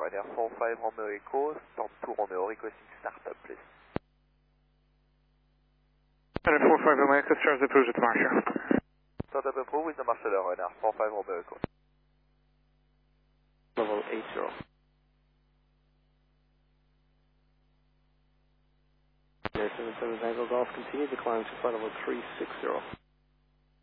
Ryanair 45 Romeo Echo, stand 2 Romeo, requesting startup, please. Ryanair 45 Romeo Echo, start approved with Marshall. Startup approved with the Marshall Ryanair 45 Romeo Echo. Level 80. Air 77 Tango Golf, continue to climb to flight level 360.